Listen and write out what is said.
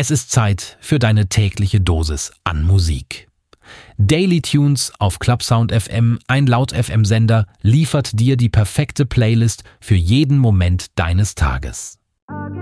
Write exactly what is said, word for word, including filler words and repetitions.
Es ist Zeit für deine tägliche Dosis an Musik. Daily Tunes auf Clubsound F M, ein Laut-F M-Sender, liefert dir die perfekte Playlist für jeden Moment deines Tages. Okay.